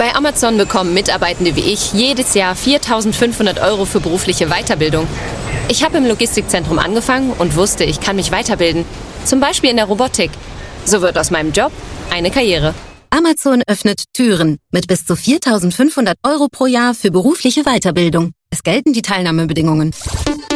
Bei Amazon bekommen Mitarbeitende wie ich jedes Jahr 4.500 € für berufliche Weiterbildung. Ich habe im Logistikzentrum angefangen und wusste, ich kann mich weiterbilden. Zum Beispiel in der Robotik. So wird aus meinem Job eine Karriere. Amazon öffnet Türen mit bis zu 4.500 € pro Jahr für berufliche Weiterbildung. Es gelten die Teilnahmebedingungen.